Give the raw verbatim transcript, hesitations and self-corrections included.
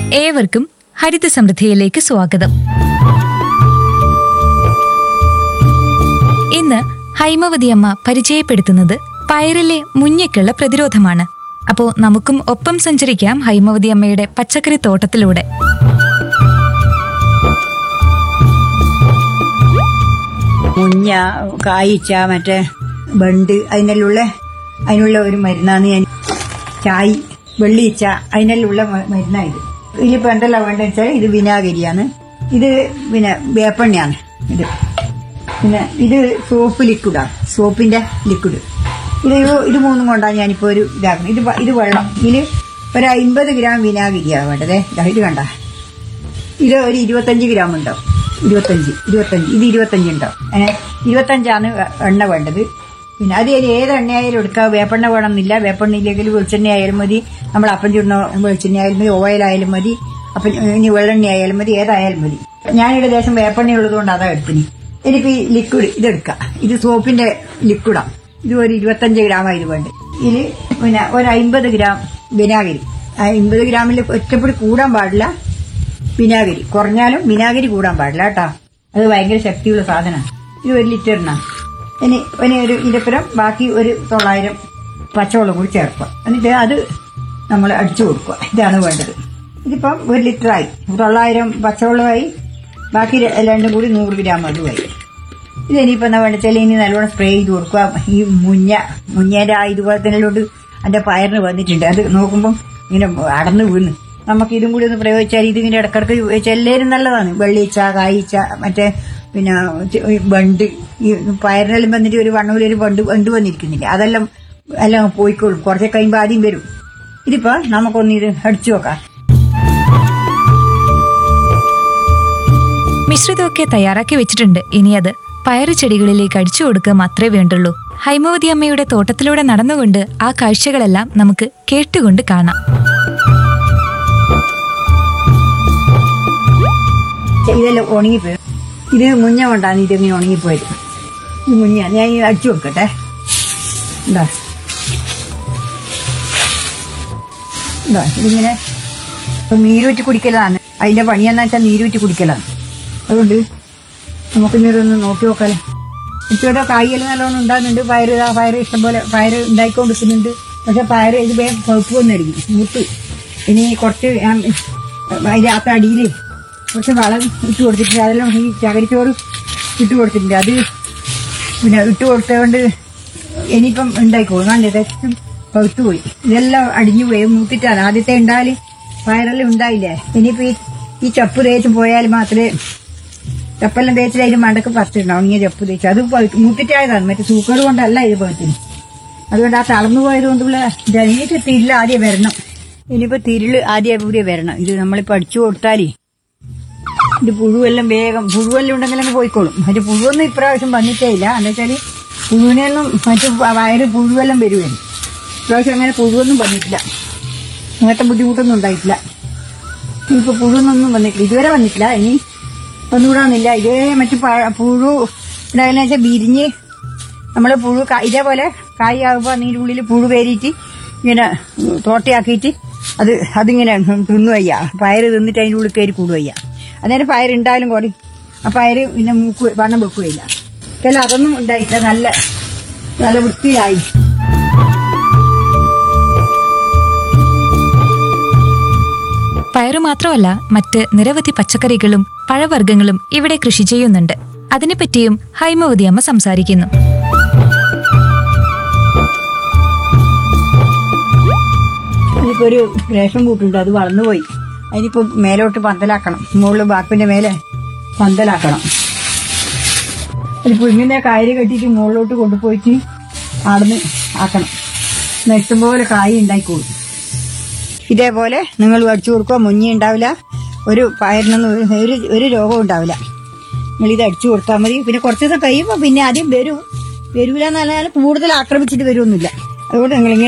ഏവർക്കും ഹരിത സമൃദ്ധിയിലേക്ക് സ്വാഗതം. ഇന്ന് ഹൈമവതി അമ്മ പരിചയപ്പെടുത്തുന്നത് പയറിലെ മുഞ്ഞയ്ക്കുള്ള പ്രതിരോധമാണ്. അപ്പോ നമുക്കും ഒപ്പം സഞ്ചരിക്കാം ഹൈമവതി അമ്മയുടെ പച്ചക്കറി തോട്ടത്തിലൂടെ. മുഞ്ഞ, കായ്ച്ച, മറ്റേ ബണ്ട് അതിനെല്ലാം അതിനുള്ള ഒരു മരുന്നാണ് ഞാൻ. ചായ്, വെള്ളിയിച്ച അതിനെല്ലാം മരുന്നായത്. ഇതിലിപ്പോൾ എന്തെല്ലാം വേണ്ടതെന്ന് വെച്ചാൽ ഇത് വിനാഗിരിയാണ്, ഇത് പിന്നെ വേപ്പെണ്ണയാണ്, ഇത് പിന്നെ ഇത് സോപ്പ് ലിക്വിഡാണ്, സോപ്പിന്റെ ലിക്വിഡ്. ഇത് ഇത് മൂന്നും കൊണ്ടാണ് ഞാനിപ്പോൾ ഒരു ഇതാക്കുന്നത്. ഇത് ഇത് വെള്ളം, ഇതിൽ ഒരു അമ്പത് ഗ്രാം വിനാഗിരിയാണ് വേണ്ടത്. ഇത് കണ്ട, ഇത് ഒരു ഇരുപത്തഞ്ച് ഗ്രാം ഉണ്ടാവും. ഇരുപത്തഞ്ച് ഇരുപത്തഞ്ച് ഇത് ഇരുപത്തഞ്ച് ഉണ്ടാവും. ഏഹ് ഇരുപത്തഞ്ചാണ് എണ്ണ വേണ്ടത്. പിന്നെ അത് ഏത് എണ്ണയായാലും എടുക്കാം. വേപ്പെണ്ണ വേണമെന്നില്ല. വേപ്പെണ്ണ ഇല്ലെങ്കിൽ വെളിച്ചെണ്ണ ആയാലും മതി, നമ്മൾ അപ്പം ചുടുന്ന വെളിച്ചെണ്ണ ആയാലും മതി, ഓയിലായാലും മതി, അപ്പം ഇനി വെള്ളെണ്ണ ആയാലും മതി, ഏതായാലും മതി. ഞാനിവിടെ ദേശം വേപ്പെണ്ണ ഉള്ളതുകൊണ്ട് അതാ എടുത്തിന്. എനിക്ക് ഈ ലിക്വിഡ് ഇതെടുക്കാം. ഇത് സോപ്പിന്റെ ലിക്വിഡാണ്. ഇത് ഒരു ഇരുപത്തഞ്ച് ഗ്രാമാണ് ഇത് വേണ്ടത്. ഇതിൽ പിന്നെ ഒരു അമ്പത് ഗ്രാം വിനാഗിരി. അമ്പത് ഗ്രാമിൽ ഒറ്റപ്പൊടി കൂടാൻ പാടില്ല. വിനാഗിരി കുറഞ്ഞാലും വിനാഗിരി കൂടാൻ പാടില്ല കേട്ടോ. അത് ഭയങ്കര ശക്തിയുള്ള സാധനമാണ്. ഇത് ഒരു ലിറ്ററിനാണ്. ഇനി ഇനി ഒരു ഇരുപുരം ബാക്കി ഒരു തൊള്ളായിരം പച്ചവെള്ളം കൂടി ചേർക്കുക. എന്നിട്ട് അത് നമ്മൾ അടിച്ചു കൊടുക്കുക. ഇതാണ് വേണ്ടത്. ഇതിപ്പം ഒരു ലിറ്ററായി. തൊള്ളായിരം പച്ചവെള്ളമായി, ബാക്കി രണ്ടും കൂടി നൂറ് ഗ്രാം അതുമായി. ഇതിനിപ്പോൾ എന്താ വേണ്ട വെച്ചാൽ ഇനി നല്ലോണം സ്പ്രേ ചെയ്ത് കൊടുക്കുക. ഈ മുഞ്ഞ മുഞ്ഞേൻ്റെ ആ ഇതുപോലെ തന്നെയോട് എൻ്റെ പയറിന് വന്നിട്ടുണ്ട്. അത് നോക്കുമ്പം ഇങ്ങനെ അടന്ന് വീണ്. നമുക്ക് ഇതും കൂടി ഒന്ന് പ്രയോഗിച്ചാൽ ഇതിങ്ങനെ ഇടക്കിടക്ക് ഉപയോഗിച്ചാൽ എല്ലാവരും നല്ലതാണ്. വെള്ളിയിച്ച, കായ്ച്ച, മറ്റേ പിന്നെ ബണ്ട്, ഈ പയറിനെല്ലാം വന്നിട്ട് ഒരു വണ്ണൂലൊരു ബണ്ട് ബണ്ട് വന്നിരിക്കുന്നില്ല, അതെല്ലാം എല്ലാം പോയിക്കോളും. കുറച്ച് കഴിയുമ്പോൾ ആദ്യം വരും. ഇതിപ്പോ നമുക്കൊന്ന് ഇത് അടിച്ചു നോക്കാം. മിശ്രിതമൊക്കെ തയ്യാറാക്കി വെച്ചിട്ടുണ്ട്. ഇനി അത് പയറ് ചെടികളിലേക്ക് അടിച്ചു കൊടുക്കുക മാത്രമേ വേണ്ടുള്ളൂ. ഹൈമവതി അമ്മയുടെ തോട്ടത്തിലൂടെ നടന്നുകൊണ്ട് ആ കാഴ്ചകളെല്ലാം നമുക്ക് കേട്ടുകൊണ്ട് കാണാം. ഇതെല്ലാം ഉണങ്ങിപ്പോയി. ഇത് മുഞ്ഞ കൊണ്ടാണ് ഇതിങ്ങനെ ഉണങ്ങിപ്പോയത്. ഈ മുഞ്ഞ ഞാൻ ഈ അടിച്ചു കൊടുക്കട്ടെ. എന്താ എന്താ ഇതിങ്ങനെ നീരൂറ്റി കുടിക്കലാണ്. അതിന്റെ പണിയെന്ന് വെച്ചാൽ നീരൂറ്റി കുടിക്കലാണ്. അതുകൊണ്ട് നമുക്കിന്നൊന്ന് നോക്കി നോക്കാലോ. ഇച്ചോടെ കായ്യെല്ലാം നല്ലോണം ഉണ്ടാകുന്നുണ്ട്. പയറ് ആ പയറ് ഇഷ്ടംപോലെ പയറ് ഉണ്ടായിക്കൊണ്ടിരിക്കുന്നുണ്ട്. പക്ഷെ പയറ് ഇത് വേഗം പഴുപ്പ് വന്നിരിക്കും, മൂത്ത്. ഇനി കുറച്ച് അതിൻ്റെ അകത്ത് അടിയിൽ കുറച്ച് വളം ഇട്ട് കൊടുത്തിട്ടുണ്ട്. അതെല്ലാം ഈ ചകരിച്ചോറ് ഇട്ട് കൊടുത്തിട്ടുണ്ട്. അത് പിന്നെ ഇട്ട് കൊടുത്തതുകൊണ്ട് ഇനിയിപ്പം ഉണ്ടായിക്കോളും. നല്ല രസം പഴുത്തു പോയി. ഇതെല്ലാം അടിഞ്ഞു പോയി, മൂത്തിട്ടാണ്. ആദ്യത്തെ ഉണ്ടായാൽ പയറെല്ലാം ഉണ്ടായില്ലേ. ഇനിയിപ്പോൾ ഈ ഈ ചപ്പ് തേച്ച് പോയാൽ മാത്രമേ, ചപ്പെല്ലാം തേച്ചിട്ട് അതിന് മണ്ടക്ക് പറിച്ചിട്ടുണ്ടാവും. ഇങ്ങനെ ചപ്പ് തേച്ച് അത് മൂത്തിട്ടായതാണ്. മറ്റേ സൂക്കേട് കൊണ്ടല്ല ഇത് പഴുത്തിന്. അതുകൊണ്ട് ആ തളർന്നു പോയത് കൊണ്ടുള്ള ജനീറ്റ് തിരിൽ ആദ്യം വരണം. ഇനിയിപ്പോൾ തിരിൽ ആദ്യം കൂടിയേ വരണം. ഇത് നമ്മളിപ്പോൾ അടിച്ചു കൊടുത്താലേ ഇത് പുഴുവെല്ലാം വേഗം പുഴുവെല്ലാം ഉണ്ടെങ്കിലങ്ങ് പോയിക്കോളും. മറ്റു പുഴുവൊന്നും ഇപ്രാവശ്യം വന്നിട്ടേ ഇല്ല. എന്താ വെച്ചാൽ പുഴുവിനെയൊന്നും മറ്റു വയറ് പുഴുവെല്ലാം വരുവായിരുന്നു. ഇപ്രാവശ്യം അങ്ങനെ പുഴുവൊന്നും വന്നിട്ടില്ല. അങ്ങനത്തെ ബുദ്ധിമുട്ടൊന്നും ഉണ്ടായിട്ടില്ല. ഇപ്പോൾ പുഴുവൊന്നും വന്നിട്ടില്ല, ഇതുവരെ വന്നിട്ടില്ല. ഇനി ഒന്നുകൂടാന്നില്ല. ഇതേ മറ്റു പുഴു ഉണ്ടാകുന്ന വെച്ചാൽ വിരിഞ്ഞ് നമ്മൾ പുഴു ഇതേപോലെ കായ് ആകുമ്പോൾ അതിൻ്റെ ഉള്ളിൽ പുഴു പേരിയിട്ട് ഇങ്ങനെ തോട്ടയാക്കിയിട്ട് അത് അതിങ്ങനെ തിന്നു വയ്യ. പയറ് തിന്നിട്ട് അതിൻ്റെ ഉള്ളിൽ കയറി കൂടുവയ്യ. അന്നേരം പയറുണ്ടായാലും കുറയും. ആ പയറ് പിന്നെ മൂക്ക് വണ്ണം വെക്കുകയില്ല. ചില അതൊന്നും ഉണ്ടായിട്ടില്ല. നല്ല നല്ല വൃത്തിയിലായി. പയറു മാത്രമല്ല, മറ്റ് നിരവധി പച്ചക്കറികളും പഴവർഗ്ഗങ്ങളും ഇവിടെ കൃഷി ചെയ്യുന്നുണ്ട്. അതിനെപ്പറ്റിയും ഹൈമവതി അമ്മ സംസാരിക്കുന്നു. അതിപ്പോ ഒരു റേഷൻ കൂട്ടുണ്ട്, അത് വളർന്നുപോയി. അതിനിപ്പോ മേലോട്ട് പന്തലാക്കണം. മുകളിൽ ബാക്കിന്റെ മേലെ പന്തലാക്കണം. അതിപ്പോ ഇങ്ങനെ കയറ് കെട്ടിയിട്ട് മുകളിലോട്ട് കൊണ്ടുപോയിട്ട് ആടുന്ന് ആക്കണം. ഇഷ്ടംപോലെ കായ് ഉണ്ടായിക്കോളും. ഇതേപോലെ നിങ്ങൾ അടിച്ചു കൊടുക്കുക. മുഞ്ഞി ഉണ്ടാവില്ല, ഒരു പയറിനൊന്നും ഒരു ഒരു രോഗവും ഉണ്ടാവില്ല. നിങ്ങളിത് അടിച്ചു കൊടുത്താൽ മതി. പിന്നെ കുറച്ച് ദിവസം കഴിയുമ്പോൾ പിന്നെ ആദ്യം വരും വരൂല എന്ന് പറഞ്ഞാൽ കൂടുതൽ ആക്രമിച്ചിട്ട് വരുമൊന്നുമില്ല. അതുകൊണ്ട് നിങ്ങളിങ്ങനെ